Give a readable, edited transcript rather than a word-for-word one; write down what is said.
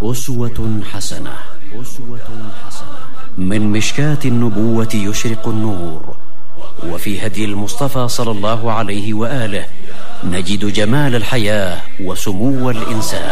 أسوة حسنة. من مشكاة النبوة يشرق النور، وفي هدي المصطفى صلى الله عليه وآله نجد جمال الحياة وسمو الإنسان.